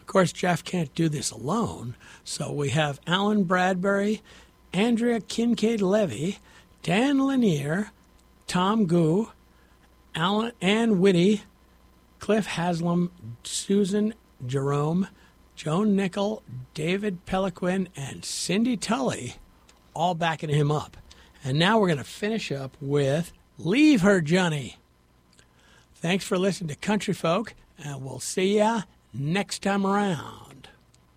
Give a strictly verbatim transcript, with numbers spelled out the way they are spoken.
Of course, Jeff can't do this alone, so we have Alan Bradbury, Andrea Kincaid-Levy, Dan Lanier, Tom Gu, Alan, Ann Whitty, Cliff Haslam, Susan Jerome, Joan Nickel, David Peliquin, and Cindy Tully all backing him up. And now we're going to finish up with Leave Her, Johnny. Thanks for listening to Country Folk, and we'll see ya next time around.